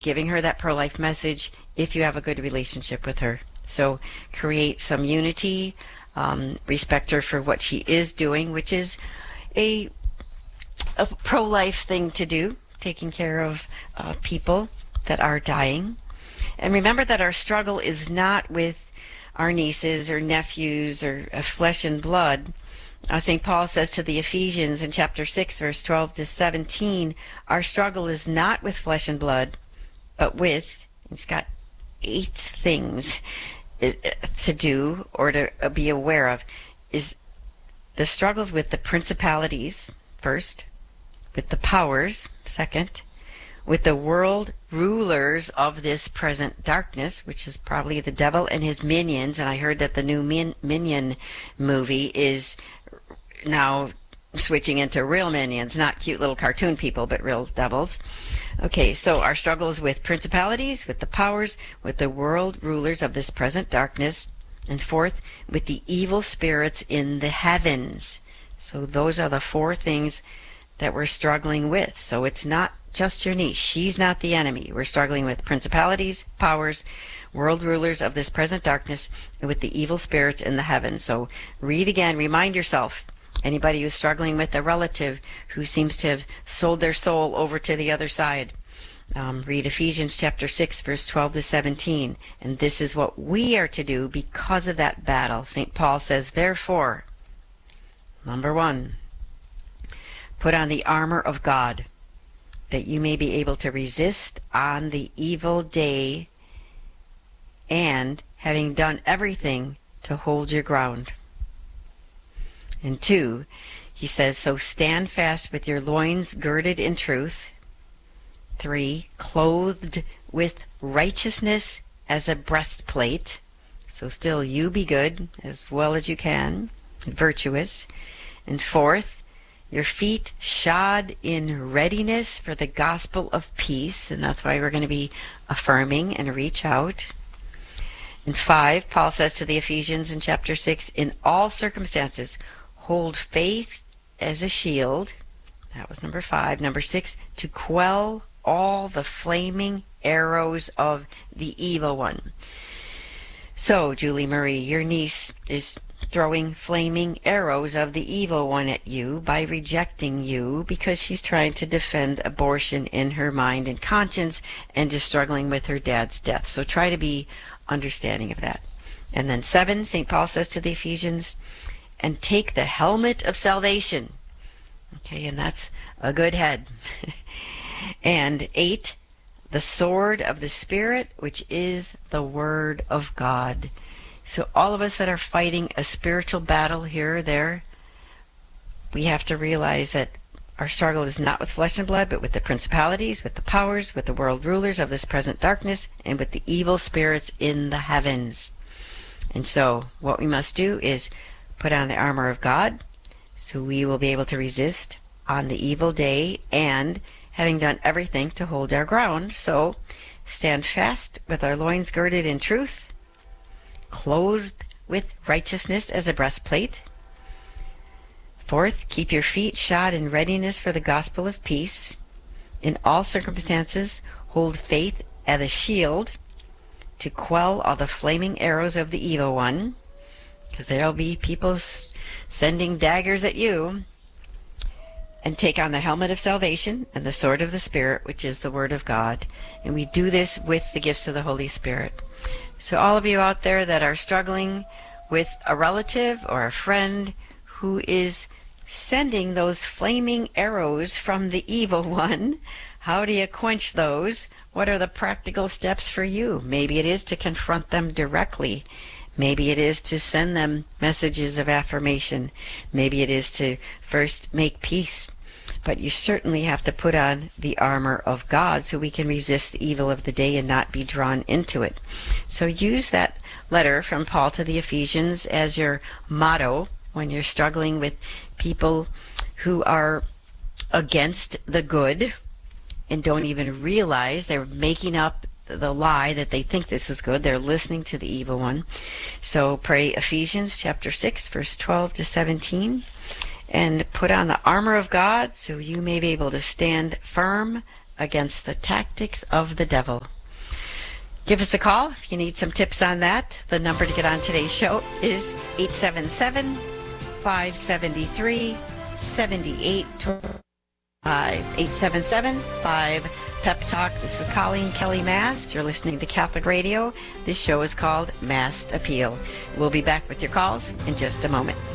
giving her that pro-life message if you have a good relationship with her. So create some unity, respect her for what she is doing, which is a pro-life thing to do, taking care of people that are dying. And remember that our struggle is not with our nieces or nephews or flesh and blood. St. Paul says to the Ephesians in chapter 6, verse 12 to 17, our struggle is not with flesh and blood, but with, it's got 8 things to do or to be aware of, is the struggles with the principalities, first, with the powers, second, with the world rulers of this present darkness, which is probably the devil and his minions. And I heard that the new Minion movie is now switching into real minions, not cute little cartoon people, but real devils. Okay, so our struggle is with principalities, with the powers, with the world rulers of this present darkness, and fourth, with the evil spirits in the heavens. So those are the 4 things that we're struggling with. So it's not just your niece. She's not the enemy. We're struggling with principalities, powers, world rulers of this present darkness, and with the evil spirits in the heavens. So read again, remind yourself. Anybody who's struggling with a relative who seems to have sold their soul over to the other side, read Ephesians chapter 6, verse 12 to 17. And this is what we are to do because of that battle. St. Paul says, therefore, number 1, put on the armor of God, that you may be able to resist on the evil day, and having done everything, to hold your ground. And 2, he says, so stand fast with your loins girded in truth. 3, clothed with righteousness as a breastplate. So still you be good as well as you can, virtuous. And 4th, your feet shod in readiness for the gospel of peace. And that's why we're going to be affirming and reach out. And 5, Paul says to the Ephesians in chapter 6, in all circumstances, hold faith as a shield. That was number 5. Number 6, to quell all the flaming arrows of the evil one. So, Julie Marie, your niece is throwing flaming arrows of the evil one at you by rejecting you because she's trying to defend abortion in her mind and conscience and just struggling with her dad's death. So try to be understanding of that. And then 7, St. Paul says to the Ephesians, and take the helmet of salvation. Okay, and that's a good head. And 8, the sword of the Spirit, which is the Word of God. So all of us that are fighting a spiritual battle here or there, we have to realize that our struggle is not with flesh and blood, but with the principalities, with the powers, with the world rulers of this present darkness, and with the evil spirits in the heavens. And so what we must do is put on the armor of God, so we will be able to resist on the evil day, and having done everything, to hold our ground. So stand fast with our loins girded in truth, clothed with righteousness as a breastplate. 4th, keep your feet shod in readiness for the gospel of peace. In all circumstances, hold faith as a shield to quell all the flaming arrows of the evil one, because there'll be people sending daggers at you. And take on the helmet of salvation and the sword of the Spirit, which is the Word of God. And we do this with the gifts of the Holy Spirit. So all of you out there that are struggling with a relative or a friend who is sending those flaming arrows from the evil one, how do you quench those? What are the practical steps for you? Maybe it is to confront them directly. Maybe it is to send them messages of affirmation. Maybe it is to first make peace. But you certainly have to put on the armor of God so we can resist the evil of the day and not be drawn into it. So use that letter from Paul to the Ephesians as your motto when you're struggling with people who are against the good and don't even realize they're making up the lie that they think this is good. They're listening to the evil one. So pray Ephesians chapter 6, verse 12 to 17, and put on the armor of God so you may be able to stand firm against the tactics of the devil. Give us a call if you need some tips on that. The number to get on today's show is 877-573-7825. 877-5-PEP-TALK. This is Colleen Kelly Mast. You're listening to Catholic Radio. This show is called Mast Appeal. We'll be back with your calls in just a moment.